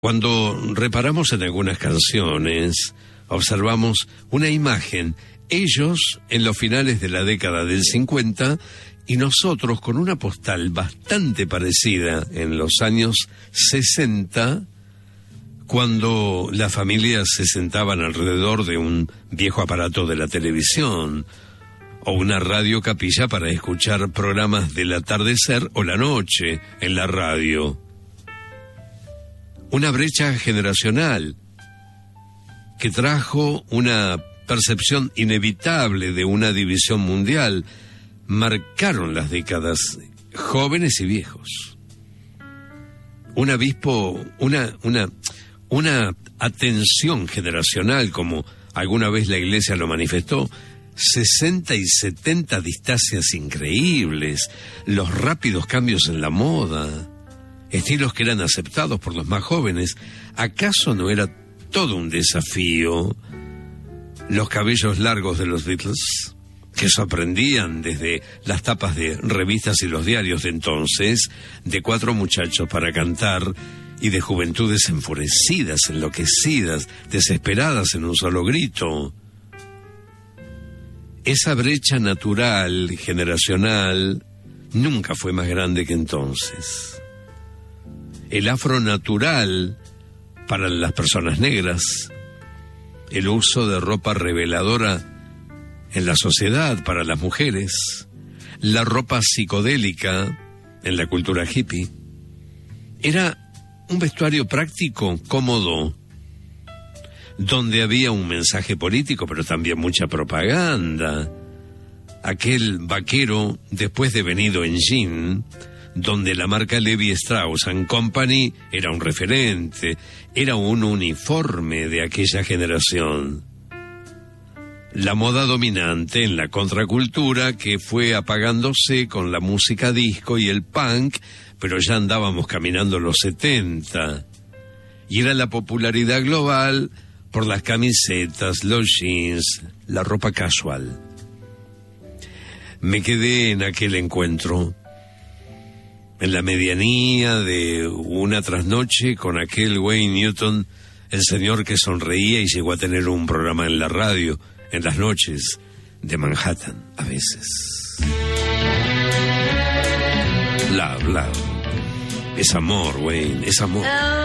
Cuando reparamos en algunas canciones, observamos una imagen, ellos en los finales de la década del 50 y nosotros con una postal bastante parecida en los años 60, cuando las familias se sentaban alrededor de un viejo aparato de la televisión o una radio capilla para escuchar programas del atardecer o la noche en la radio. Una brecha generacional que trajo una percepción inevitable de una división mundial. Marcaron las décadas, jóvenes y viejos. Una atención generacional, como alguna vez la Iglesia lo manifestó, 60 y 70 distancias increíbles, los rápidos cambios en la moda, estilos que eran aceptados por los más jóvenes. ¿Acaso no era todo un desafío? Los cabellos largos de los Beatles, que sorprendían desde las tapas de revistas y los diarios de entonces, de 4 muchachos para cantar, y de juventudes enfurecidas, enloquecidas, desesperadas en un solo grito. Esa brecha natural, generacional, nunca fue más grande que entonces. El afro natural para las personas negras, el uso de ropa reveladora en la sociedad para las mujeres, la ropa psicodélica en la cultura hippie. Era un vestuario práctico, cómodo, donde había un mensaje político, pero también mucha propaganda. Aquel vaquero, después devenido en jean, donde la marca Levi Strauss & Company era un referente, era un uniforme de aquella generación. La moda dominante en la contracultura que fue apagándose con la música disco y el punk, pero ya andábamos caminando los 70. Y era la popularidad global por las camisetas, los jeans, la ropa casual. Me quedé en aquel encuentro, en la medianía de una trasnoche con aquel Wayne Newton, el señor que sonreía y llegó a tener un programa en la radio en las noches de Manhattan, a veces. Love, love. Es amor, Wayne, es amor.